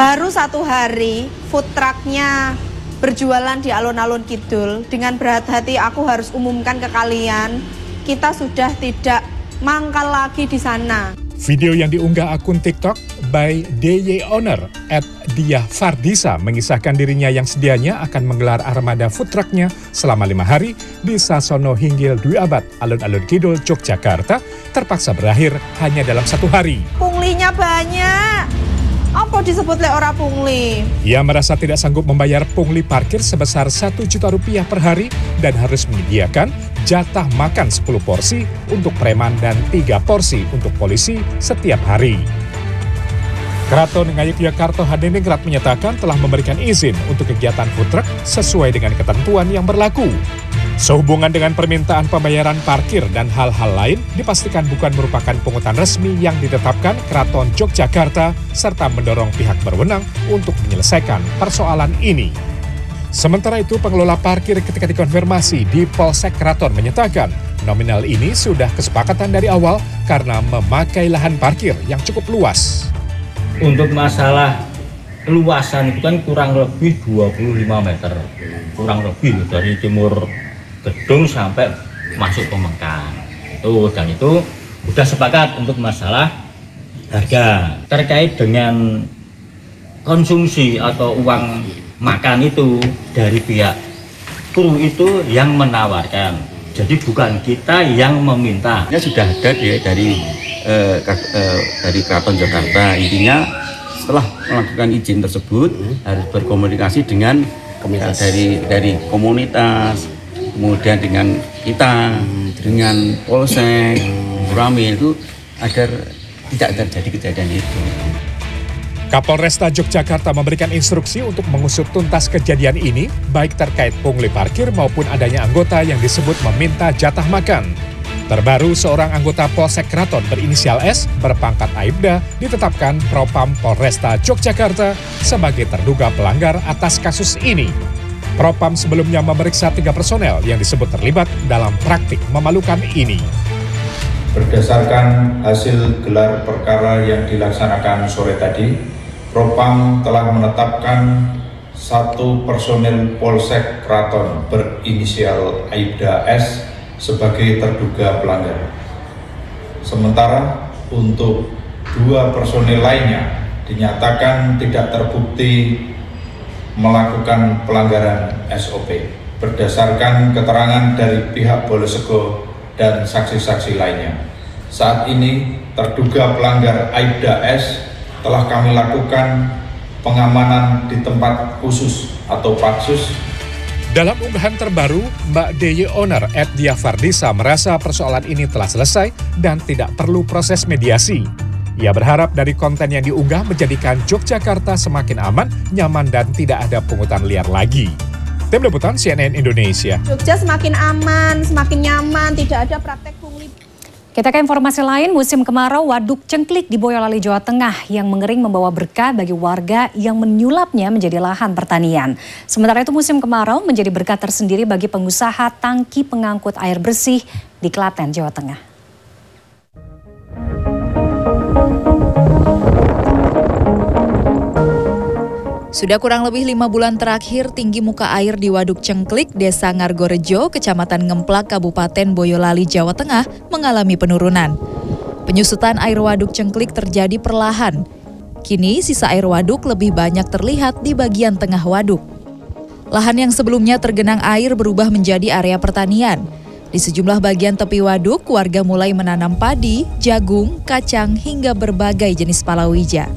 Baru 1 hari food trucknya berjualan di alun-alun Kidul. Dengan berat hati aku harus umumkan ke kalian, kita sudah tidak mangkal lagi di sana. Video yang diunggah akun TikTok by DY Owner @diafardisa mengisahkan dirinya yang sedianya akan menggelar armada food trucknya selama 5 hari di Sasono Hinggil Dwi Abad, alun-alun Kidul, Yogyakarta, terpaksa berakhir hanya dalam 1 hari. Punglinya banyak. Apa disebut lek ora pungli? Ia merasa tidak sanggup membayar pungli parkir sebesar Rp1 juta per hari dan harus menyediakan jatah makan 10 porsi untuk preman dan 3 porsi untuk polisi setiap hari. Keraton Ngayogyakarta Hadiningrat menyatakan telah memberikan izin untuk kegiatan food truck sesuai dengan ketentuan yang berlaku. Sehubungan dengan permintaan pembayaran parkir dan hal-hal lain, dipastikan bukan merupakan pungutan resmi yang ditetapkan Keraton Yogyakarta, serta mendorong pihak berwenang untuk menyelesaikan persoalan ini. Sementara itu, pengelola parkir ketika dikonfirmasi di Polsek Keraton menyatakan nominal ini sudah kesepakatan dari awal karena memakai lahan parkir yang cukup luas. Untuk masalah luasan itu kan kurang lebih 25 meter, kurang lebih dari timur gedung sampai masuk Pemengkang. Dan itu sudah sepakat untuk masalah harga. Terkait dengan konsumsi atau uang makan itu dari pihak kru itu yang menawarkan. Jadi bukan kita yang meminta. Ya sudah ada dari Keraton Jakarta. Intinya setelah melakukan izin tersebut harus berkomunikasi dengan dari komunitas, kemudian dengan kita, dengan Polsek, Ramil itu agar tidak terjadi kejadian itu. Kapolresta Yogyakarta memberikan instruksi untuk mengusut tuntas kejadian ini, baik terkait pungli parkir maupun adanya anggota yang disebut meminta jatah makan. Terbaru, seorang anggota Polsek Keraton berinisial S berpangkat Aibda ditetapkan Propam Polresta Yogyakarta sebagai terduga pelanggar atas kasus ini. Propam sebelumnya memeriksa 3 personel yang disebut terlibat dalam praktik memalukan ini. Berdasarkan hasil gelar perkara yang dilaksanakan sore tadi, Propam telah menetapkan 1 personel Polsek Keraton berinisial Aibda S sebagai terduga pelanggar. Sementara untuk 2 personel lainnya dinyatakan tidak terbukti melakukan pelanggaran SOP berdasarkan keterangan dari pihak Bolesego dan saksi-saksi lainnya. Saat ini terduga pelanggar Aibda S telah kami lakukan pengamanan di tempat khusus atau Patsus. Dalam unggahan terbaru, Mbak DY Owner @diafardisa merasa persoalan ini telah selesai dan tidak perlu proses mediasi. Ia berharap dari konten yang diunggah menjadikan Yogyakarta semakin aman, nyaman, dan tidak ada pungutan liar lagi. Tim Liputan CNN Indonesia. Jogja semakin aman, semakin nyaman, tidak ada praktek pungli. Kita ke informasi lain, musim kemarau Waduk Cengklik di Boyolali, Jawa Tengah yang mengering membawa berkah bagi warga yang menyulapnya menjadi lahan pertanian. Sementara itu musim kemarau menjadi berkah tersendiri bagi pengusaha tangki pengangkut air bersih di Klaten, Jawa Tengah. Sudah kurang lebih 5 bulan terakhir, tinggi muka air di Waduk Cengklik, Desa Ngargorejo, Kecamatan Ngemplak, Kabupaten Boyolali, Jawa Tengah, mengalami penurunan. Penyusutan air Waduk Cengklik terjadi perlahan. Kini, sisa air waduk lebih banyak terlihat di bagian tengah waduk. Lahan yang sebelumnya tergenang air berubah menjadi area pertanian. Di sejumlah bagian tepi waduk, warga mulai menanam padi, jagung, kacang, hingga berbagai jenis palawija.